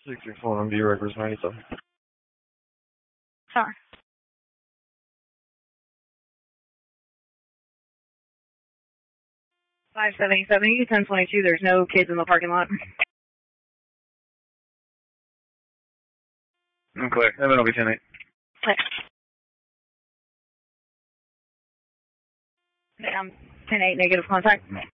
664 on B records 97. Sorry. $570, 1022. There's no kids in the parking lot. I'm clear. Evan will be 10-8. I'm 10-8, negative contact.